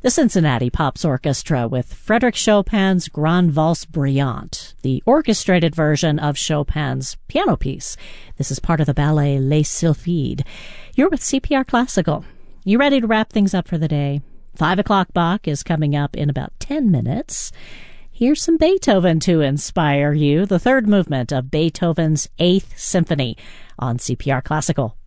The Cincinnati Pops Orchestra with Frédéric Chopin's Grande Valse Brillante, the orchestrated version of Chopin's piano piece. This is part of the ballet Les Sylphides. You're with CPR Classical. You ready to wrap things up for the day? 5 o'clock Bach is coming up in about 10 minutes. Here's some Beethoven to inspire you. The third movement of Beethoven's Eighth Symphony on CPR Classical.